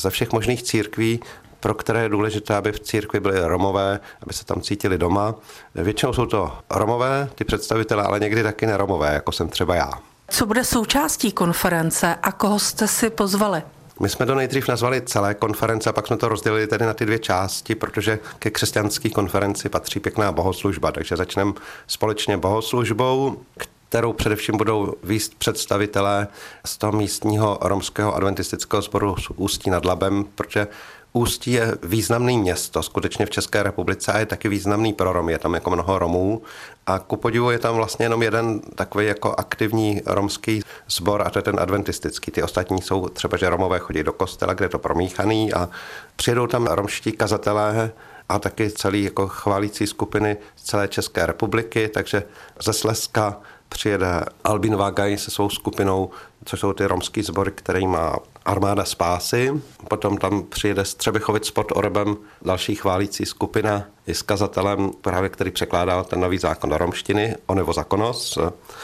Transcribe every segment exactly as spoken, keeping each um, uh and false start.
ze všech možných církví, pro které je důležité, aby v církvi byli Romové, aby se tam cítili doma. Většinou jsou to Romové, ty představitelé, ale někdy taky neromové, jako jsem třeba já. Co bude součástí konference a koho jste si pozvali? My jsme to nejdřív nazvali celé konference a pak jsme to rozdělili tedy na ty dvě části, protože ke křesťanské konferenci patří pěkná bohoslužba, takže začneme společně bohoslužbou, kterou především budou vést představitelé z toho místního romského adventistického sboru z Ústí nad Labem, protože Ústí je významné město, skutečně v České republice a je taky významný pro Romy, je tam jako mnoho Romů a ku podivu je tam vlastně jenom jeden takový jako aktivní romský sbor a to je ten adventistický. Ty ostatní jsou třeba, že Romové chodí do kostela, kde je to promíchaný a přijedou tam romští kazatelé a taky celý jako chválící skupiny z celé České republiky, takže ze Slezska přijede Albin Vagaj se svou skupinou, což jsou ty romský sbory, který má Armáda spásy. Potom tam přijede z Třebichovic pod Orebem další chválící skupina i s kazatelem, právě který překládal ten nový zákon do romštiny, Onevo Zakonos.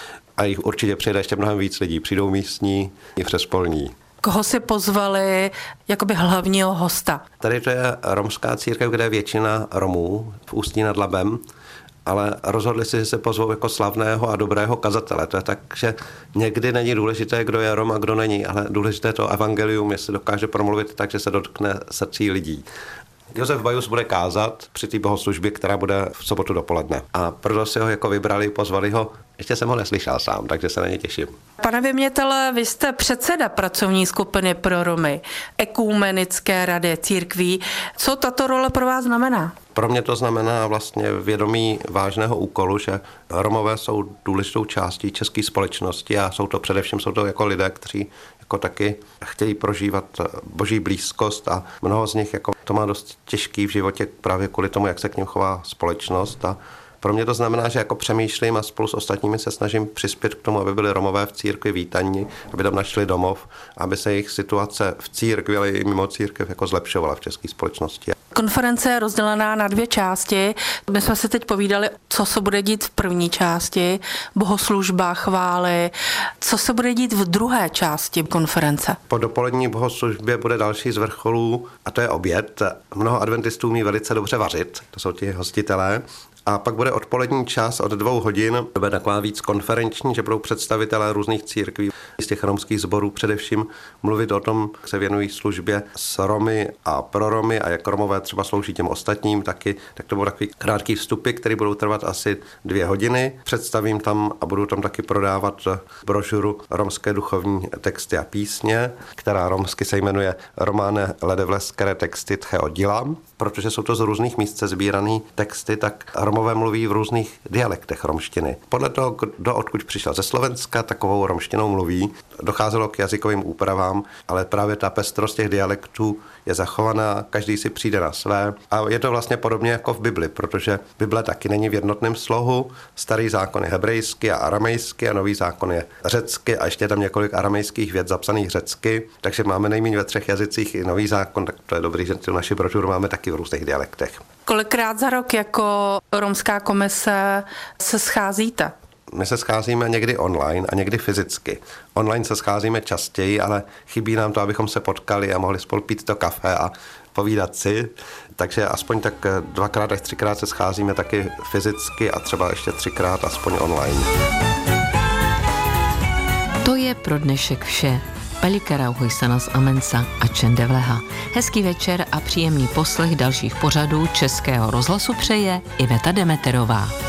A jich určitě přijede ještě mnohem víc lidí. Přijdou místní i přespolní. Koho si pozvali jakoby hlavního hosta? Tady to je romská církev, kde je většina Romů v Ústí nad Labem, ale rozhodli si, že se pozvou jako slavného a dobrého kazatele. To je tak, že někdy není důležité, kdo je Rom a kdo není, ale důležité je to evangelium, jestli dokáže promluvit tak, že se dotkne srdcí lidí. Josef Bajus bude kázat při té bohoslužbě, která bude v sobotu dopoledne. A proto si ho jako vybrali, pozvali ho. Ještě jsem ho neslyšel sám, takže se na ně těším. Pane vymětele, vy jste předseda pracovní skupiny pro Romy, ekumenické rady církví. Co tato role pro vás znamená? Pro mě to znamená vlastně vědomí vážného úkolu, že Romové jsou důležitou částí české společnosti a jsou to především jsou to jako lidé, kteří jako taky chtějí prožívat boží blízkost a mnoho z nich jako to má dost těžký v životě právě kvůli tomu, jak se k nim chová společnost. A pro mě to znamená, že jako přemýšlím a spolu s ostatními se snažím přispět k tomu, aby byli Romové v církvi vítaní, aby tam našli domov, aby se jejich situace v církvi, ale i mimo církev jako zlepšovala v české společnosti. Konference je rozdělená na dvě části. My jsme si teď povídali, co se bude dít v první části, bohoslužba, chvály. Co se bude dít v druhé části konference? Po dopolední bohoslužbě bude další z vrcholů a to je oběd. Mnoho adventistů umí velice dobře vařit, to jsou ti hostitelé. A pak bude odpolední čas od dvou hodin, to bude taková víc konferenční, že budou představitelé různých církví z těch romských sborů především mluvit o tom, jak se věnují službě s Romy a pro Romy a jak Romové třeba slouží těm ostatním taky. Tak to budou takový krátký vstupy, které budou trvat asi dvě hodiny. Představím tam a budu tam taky prodávat brožuru Romské duchovní texty a písně, která romsky se jmenuje Románe ledevleskere texty tche oddíla. Protože jsou to z různých míst sbírané texty, tak Romové mluví v různých dialektech romštiny. Podle toho, kdo odkud přišel ze Slovenska, takovou romštinou mluví. Docházelo k jazykovým úpravám, ale právě ta pestrost těch dialektů je zachovaná, každý si přijde na své. A je to vlastně podobně jako v Bibli, protože Bible taky není v jednotném slohu. Starý zákon je hebrejsky a aramejsky a nový zákon je řecky a ještě je tam několik aramejských vět zapsaných řecky, takže máme nejméně ve třech jazycích i nový zákon, tak to je dobrý, že tu naši brožuru máme taky v různých dialektech. Kolikrát za rok jako romská komise se scházíte? My se scházíme někdy online a někdy fyzicky. Online se scházíme častěji, ale chybí nám to, abychom se potkali a mohli spolu pít to kafe a povídat si. Takže aspoň tak dvakrát až třikrát se scházíme taky fyzicky a třeba ještě třikrát aspoň online. To je pro dnešek vše. Pelikera uhojsanas amensa a čendevleha. Hezký večer a příjemný poslech dalších pořadů Českého rozhlasu přeje Iveta Demeterová.